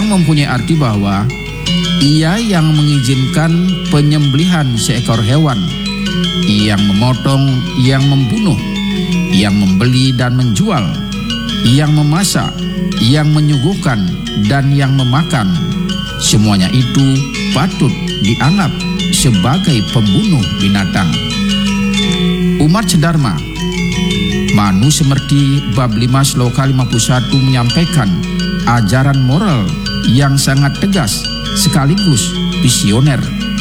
yang mempunyai arti bahwa ia yang mengizinkan penyembelihan seekor hewan, yang memotong, yang membunuh, yang membeli dan menjual, yang memasak, yang menyuguhkan, dan yang memakan, semuanya itu patut dianggap sebagai pembunuh binatang. Umat sedharma, Manu Semerti bab 5 sloka 51 menyampaikan ajaran moral yang sangat tegas sekaligus visioner,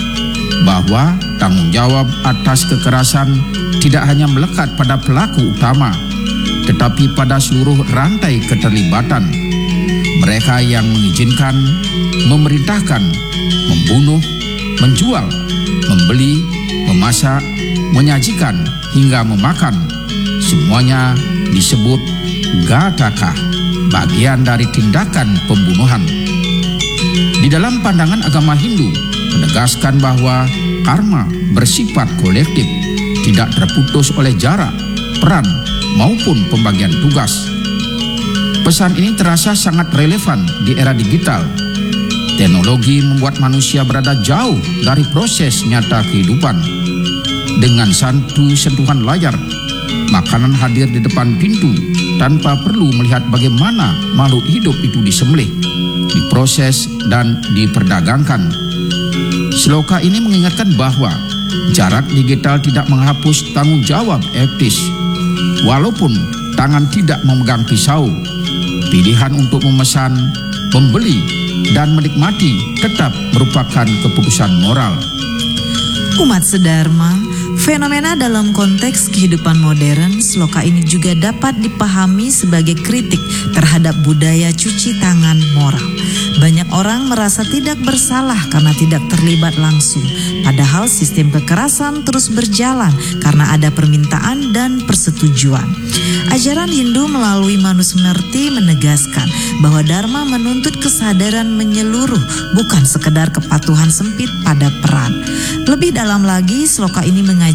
bahwa tanggung jawab atas kekerasan tidak hanya melekat pada pelaku utama, tetapi pada seluruh rantai keterlibatan. Mereka yang mengizinkan, memerintahkan, membunuh, menjual, membeli, memasak, menyajikan, hingga memakan, semuanya disebut gataka, bagian dari tindakan pembunuhan. Di dalam pandangan agama Hindu menegaskan bahwa karma bersifat kolektif, tidak terputus oleh jarak, peran, maupun pembagian tugas. Pesan ini terasa sangat relevan di era digital. Teknologi membuat manusia berada jauh dari proses nyata kehidupan. Dengan satu sentuhan layar, makanan hadir di depan pintu tanpa perlu melihat bagaimana makhluk hidup itu disembelih, diproses, dan diperdagangkan. Sloka ini mengingatkan bahwa jarak digital tidak menghapus tanggung jawab etis. Walaupun tangan tidak memegang pisau, pilihan untuk memesan, membeli, dan menikmati tetap merupakan keputusan moral. Umat sedharma, fenomena dalam konteks kehidupan modern, sloka ini juga dapat dipahami sebagai kritik terhadap budaya cuci tangan moral. Banyak orang merasa tidak bersalah karena tidak terlibat langsung, padahal sistem kekerasan terus berjalan karena ada permintaan dan persetujuan. Ajaran Hindu melalui Manu Semerti menegaskan bahwa Dharma menuntut kesadaran menyeluruh, bukan sekedar kepatuhan sempit pada peran. Lebih dalam lagi, sloka ini